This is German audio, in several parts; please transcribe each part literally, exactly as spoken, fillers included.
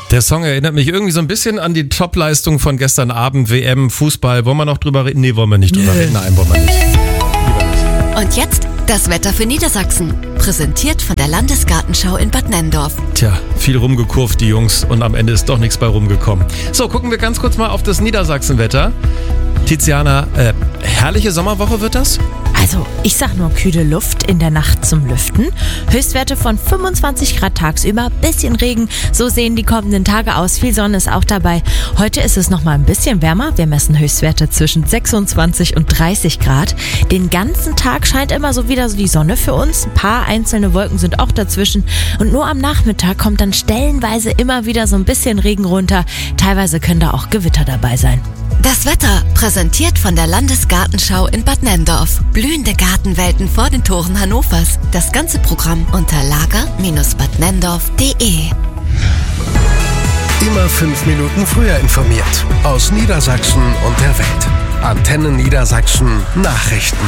Der Song erinnert mich irgendwie so ein bisschen an die Topleistung von gestern Abend, W M, Fußball. Wollen wir noch drüber reden? Nee, wollen wir nicht drüber nee. reden. Nein, wollen wir nicht. Lieber nicht. Und jetzt das Wetter für Niedersachsen. Präsentiert von der Landesgartenschau in Bad Nenndorf. Tja, viel rumgekurvt, die Jungs, und am Ende ist doch nichts bei rumgekommen. So, gucken wir ganz kurz mal auf das Niedersachsenwetter. Tiziana, äh, herrliche Sommerwoche wird das? Also, ich sag nur kühle Luft in der Nacht zum Lüften. Höchstwerte von fünfundzwanzig Grad tagsüber, bisschen Regen. So sehen die kommenden Tage aus. Viel Sonne ist auch dabei. Heute ist es noch mal ein bisschen wärmer. Wir messen Höchstwerte zwischen sechsundzwanzig und dreißig Grad. Den ganzen Tag scheint immer so wieder so die Sonne für uns. Ein paar einzelne Wolken sind auch dazwischen. Und nur am Nachmittag kommt dann stellenweise immer wieder so ein bisschen Regen runter. Teilweise können da auch Gewitter dabei sein. Das Wetter präsentiert von der Landesgartenschau in Bad Nenndorf. Blühende Gartenwelten vor den Toren Hannovers. Das ganze Programm unter lager Bindestrich bad nenndorf punkt de. Immer fünf Minuten früher informiert. Aus Niedersachsen und der Welt. Antenne Niedersachsen Nachrichten.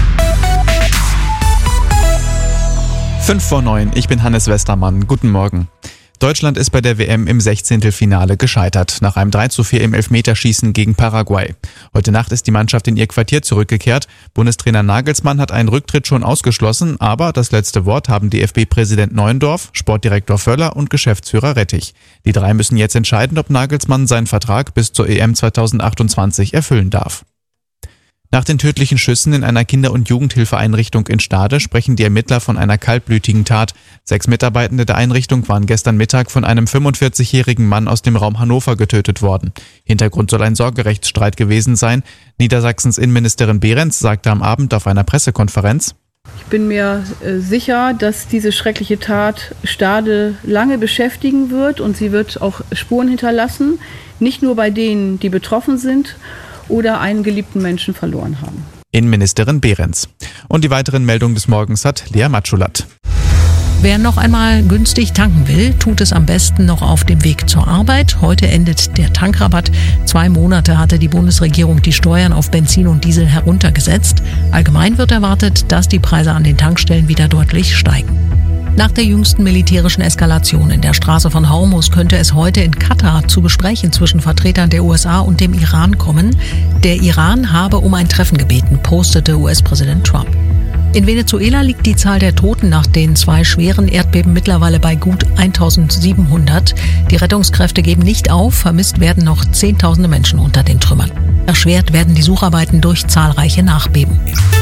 Fünf vor neun, ich bin Hannes Westermann. Guten Morgen. Deutschland ist bei der W M im Sechzehntelfinale gescheitert, nach einem drei zu vier im Elfmeterschießen gegen Paraguay. Heute Nacht ist die Mannschaft in ihr Quartier zurückgekehrt. Bundestrainer Nagelsmann hat einen Rücktritt schon ausgeschlossen, aber das letzte Wort haben D F B-Präsident Neuendorf, Sportdirektor Völler und Geschäftsführer Rettich. Die drei müssen jetzt entscheiden, ob Nagelsmann seinen Vertrag bis zur E M zweitausendachtundzwanzig erfüllen darf. Nach den tödlichen Schüssen in einer Kinder- und Jugendhilfeeinrichtung in Stade sprechen die Ermittler von einer kaltblütigen Tat. Sechs Mitarbeitende der Einrichtung waren gestern Mittag von einem fünfundvierzigjährigen Mann aus dem Raum Hannover getötet worden. Hintergrund soll ein Sorgerechtsstreit gewesen sein. Niedersachsens Innenministerin Behrens sagte am Abend auf einer Pressekonferenz: Ich bin mir äh, sicher, dass diese schreckliche Tat Stade lange beschäftigen wird und sie wird auch Spuren hinterlassen, nicht nur bei denen, die betroffen sind oder einen geliebten Menschen verloren haben. Innenministerin Behrens. Und die weiteren Meldungen des Morgens hat Lea Matschulat. Wer noch einmal günstig tanken will, tut es am besten noch auf dem Weg zur Arbeit. Heute endet der Tankrabatt. Zwei Monate hatte die Bundesregierung die Steuern auf Benzin und Diesel heruntergesetzt. Allgemein wird erwartet, dass die Preise an den Tankstellen wieder deutlich steigen. Nach der jüngsten militärischen Eskalation in der Straße von Hormuz könnte es heute in Katar zu Gesprächen zwischen Vertretern der U S A und dem Iran kommen. Der Iran habe um ein Treffen gebeten, postete U S-Präsident Trump. In Venezuela liegt die Zahl der Toten nach den zwei schweren Erdbeben mittlerweile bei gut eintausendsiebenhundert. Die Rettungskräfte geben nicht auf, vermisst werden noch Zehntausende Menschen unter den Trümmern. Erschwert werden die Sucharbeiten durch zahlreiche Nachbeben.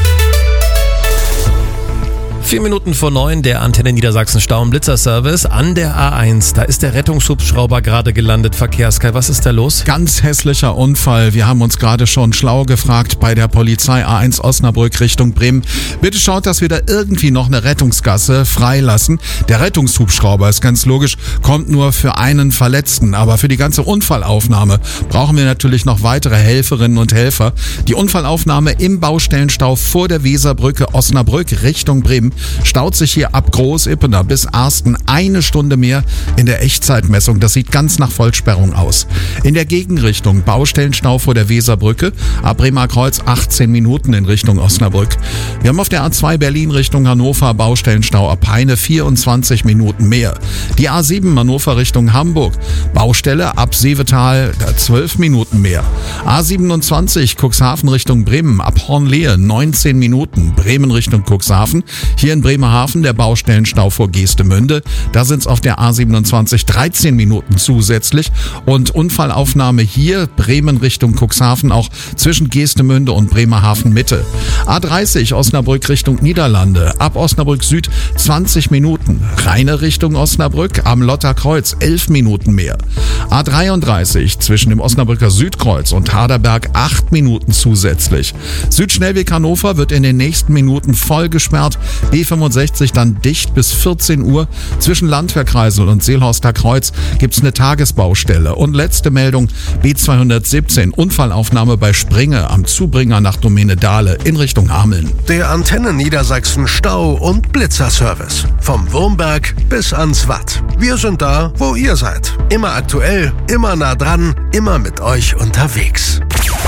Vier Minuten vor neun, der Antenne Niedersachsen Stau- und Blitzerservice an der A eins. Da ist der Rettungshubschrauber gerade gelandet. Verkehrskai, was ist da los? Ganz hässlicher Unfall. Wir haben uns gerade schon schlau gefragt bei der Polizei A eins Osnabrück Richtung Bremen. Bitte schaut, dass wir da irgendwie noch eine Rettungsgasse freilassen. Der Rettungshubschrauber, ist ganz logisch, kommt nur für einen Verletzten. Aber für die ganze Unfallaufnahme brauchen wir natürlich noch weitere Helferinnen und Helfer. Die Unfallaufnahme im Baustellenstau vor der Weserbrücke Osnabrück Richtung Bremen staut sich hier ab Großippener bis Arsten eine Stunde mehr in der Echtzeitmessung. Das sieht ganz nach Vollsperrung aus. In der Gegenrichtung Baustellenstau vor der Weserbrücke ab Bremer Kreuz achtzehn Minuten in Richtung Osnabrück. Wir haben auf der A zwei Berlin Richtung Hannover Baustellenstau ab Peine vierundzwanzig Minuten mehr. Die A sieben Hannover Richtung Hamburg Baustelle ab Seevetal zwölf Minuten mehr. A siebenundzwanzig Cuxhaven Richtung Bremen ab Hornlehe neunzehn Minuten. Bremen Richtung Cuxhaven. Hier in Bremerhaven der Baustellenstau vor Geestemünde. Da sind es auf der A siebenundzwanzig dreizehn Minuten zusätzlich. Und Unfallaufnahme hier Bremen Richtung Cuxhaven auch zwischen Geestemünde und Bremerhaven Mitte. A dreißig Osnabrück Richtung Niederlande. Ab Osnabrück Süd zwanzig Minuten. Rheine Richtung Osnabrück am Lotterkreuz elf Minuten mehr. A dreiunddreißig zwischen dem Osnabrücker Südkreuz und Harderberg acht Minuten zusätzlich. Südschnellweg Hannover wird in den nächsten Minuten voll gesperrt. B fünfundsechzig dann dicht bis vierzehn Uhr. Zwischen Landwehrkreisel und Seelhorster Kreuz gibt's eine Tagesbaustelle. Und letzte Meldung, B zweihundertsiebzehn, Unfallaufnahme bei Springe am Zubringer nach Domäne Dahle in Richtung Hameln. Der Antenne Niedersachsen Stau- und Blitzerservice. Vom Wurmberg bis ans Watt. Wir sind da, wo ihr seid. Immer aktuell, immer nah dran, immer mit euch unterwegs.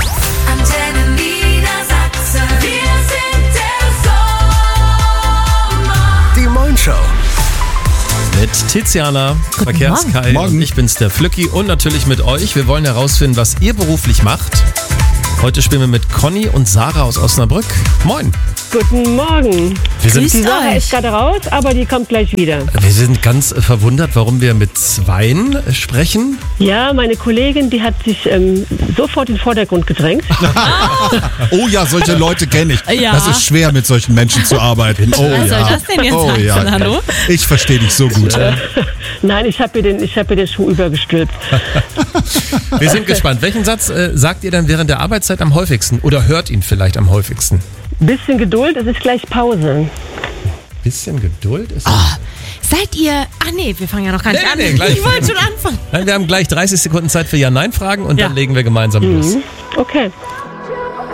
Antenne Niedersachsen. Wir sind der Sommer. Die Moin Show. Mit Tiziana, Guten Verkehrskai. Morgen. Und ich bin's, der Flücki. Und natürlich mit euch. Wir wollen herausfinden, was ihr beruflich macht. Heute spielen wir mit Conny und Sarah aus Osnabrück. Moin. Guten Morgen. Wir sind, Die Sarah euch. ist gerade raus, aber die kommt gleich wieder. wir sind ganz äh, verwundert, warum wir mit Zweien äh, sprechen. Ja, meine Kollegin, die hat sich ähm, sofort in den Vordergrund gedrängt. Oh ja, solche Leute kenne ich. Ja. Das ist schwer, mit solchen Menschen zu arbeiten. Oh Was ja. soll das denn jetzt oh, heißen, ja. hallo? Ich verstehe dich so gut. Nein, ich habe ihr, den- ich hab ihr den Schuh übergestülpt. Wir sind gespannt. Welchen Satz äh, sagt ihr dann während der Arbeitszeit am häufigsten? Oder hört ihn vielleicht am häufigsten? Bisschen Geduld, es ist gleich Pause. Bisschen Geduld ist... Seid ihr... Ah nee, wir fangen ja noch gar nicht Nee, an. nee, gleich. Ich wollte schon anfangen. Nein, wir haben gleich dreißig Sekunden Zeit für Ja-Nein-Fragen und Ja. dann legen wir gemeinsam los. Okay.